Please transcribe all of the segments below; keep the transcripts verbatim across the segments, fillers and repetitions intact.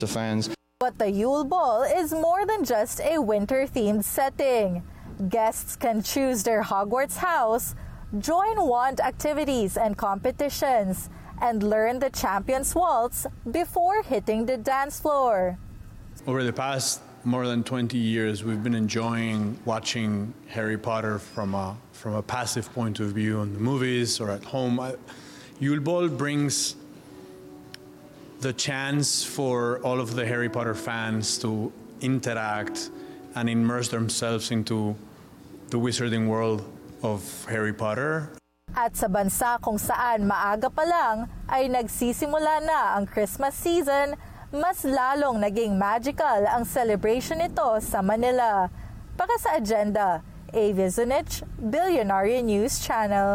the fans. But the Yule Ball is more than just a winter-themed setting. Guests can choose their Hogwarts house, join wand activities and competitions, and learn the Champions Waltz before hitting the dance floor. Over the past more than twenty years, we've been enjoying watching Harry Potter from a, from a passive point of view in the movies or at home. I, Yule Ball brings the chance for all of the Harry Potter fans to interact and immerse themselves into the wizarding world of Harry Potter. At sa bansa kung saan maaga pa lang ay nagsisimula na ang Christmas season, mas lalong naging magical ang celebration nito sa Manila. Para sa agenda, Avia Zunich, Billionaire News Channel.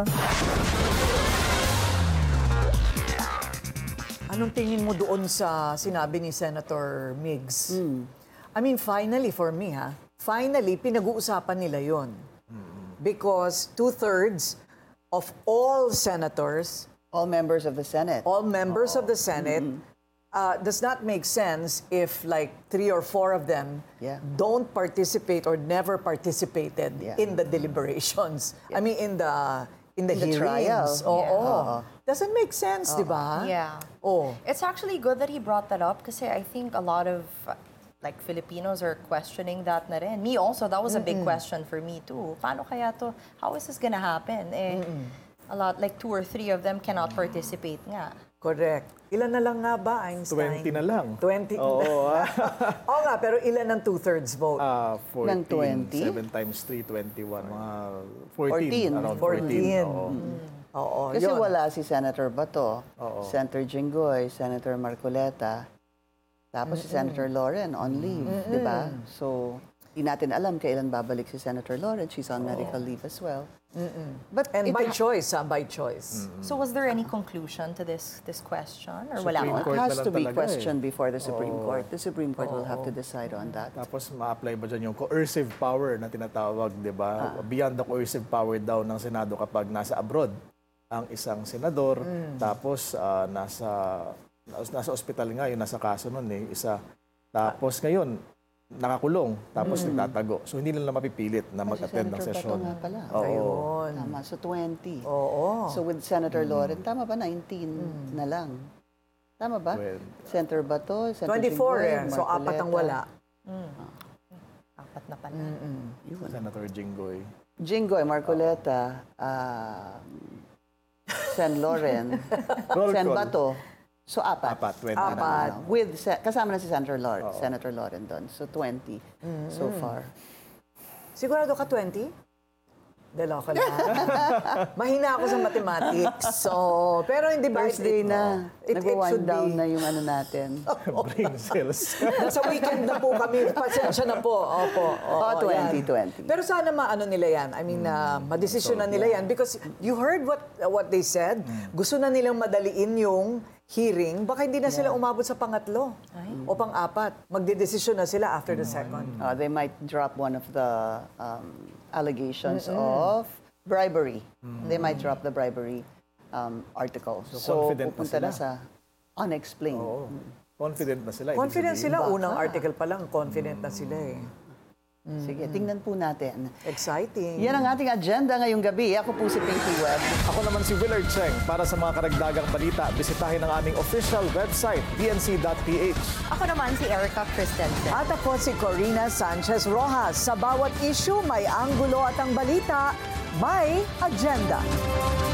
Anong tingin mo doon sa sinabi ni Senator Migs? Mm. I mean, finally for me, ha? Finally, pinag-uusapan nila yon. Mm. Because two-thirds of all senators, all members of the Senate, all members oh. of the Senate, mm-hmm. uh, does not make sense if like three or four of them yeah. don't participate or never participated yeah. in the deliberations. Yeah. I mean, in the in the, in the hearings. Trial. Oh, yeah. oh. Uh-huh. Doesn't make sense, uh-huh. di ba? Yeah. Oh. It's actually good that he brought that up kasi I think a lot of like Filipinos are questioning that na rin. Me also, that was a big Mm-mm. question for me too. Paano kaya to? How is this gonna happen? Eh, a lot, like two or three of them cannot participate nga. Correct. Ilan na lang nga ba, Einstein? twenty na lang. twenty? Oo. Oo nga, pero ilan ang two-thirds vote? Uh, fourteen. Ng twenty? seven times three, twenty-one. Mga fourteen. fourteen. Around fourteen. fourteen. Oo. Mm. Oo, Kasi yun. wala si Senator Bato, Oo. Senator Jinggoy, Senator Marcoleta, tapos si Senator Lauren on leave, di ba? So, di natin alam kailan babalik si Senator Lauren. She's on medical leave as well. Mm-mm. But And it by ha- choice, ah, by choice. So was there any conclusion to this this question or wala Supreme pa? Court It has na lang to be talaga questioned before the Supreme Oo. Court. The Supreme Court will have to decide on that. Tapos ma-apply ba dyan yung coercive power na tinatawag, di ba? Ah. Beyond the coercive power daw ng Senado kapag nasa abroad ang isang senador, tapos ah, nasa nasa ospital nga, yung nasa kaso nun eh, isa. Tapos ngayon, nakakulong, tapos nagtatago. So hindi nila mapipilit na mag-attend ng Senator session. Bato nga pala. Oo. Ayun. Tama, so twenty. Oo. So with Senator Lauren, tama ba nineteen na lang? Tama ba? Well, Senator Bato, Senator twenty-four Jinggoy, eh. So, apat ang wala. Mm. Apat na pala. Yun. Senator Jinggoy. Jinggoy, Marcoleta, ah, Sen Lauren, Roll Sen call. Bato. So, apat. Apat, twenty Apat. na. Ano, with, se- kasama na si Senator Lauren, Senator Lauren doon. So, twenty so far. Sigurado ka twenty? Dalaw ka lang. Mahina ako sa mathematics. So, pero hindi ba? First day na, It, it nag-wind should down be. na yung ano natin. Brain cells. Nasa weekend na po kami. Pasensya na po. Opo. Oh, twenty, yan. twenty. Pero sana maano nila yan. I mean, uh, madesisyon na nila yan. Because you heard what what they said. Gusto na nilang madaliin yung hearing. Baka hindi na sila umabot sa pangatlo o pang-apat. Magdedesisyon na sila after the second. Uh, they might drop one of the um, allegations of bribery. They might drop the bribery um, article. So, So, confident na pupunta na, sila. sa unexplained. Oo. Confident na sila. ibig Confident sabihin. sila. Unang article pa lang, confident na sila eh. Sige, tingnan po natin. Exciting. Yan ang ating agenda ngayong gabi. Ako po si Pinky Webb. Ako naman si Willard Cheng. Para sa mga karagdagang balita, bisitahin ang aming official website, b n c dot p h. Ako naman si Erica Christensen. At ako si Corina Sanchez Rojas. Sa bawat issue, may anggulo at ang balita, may agenda.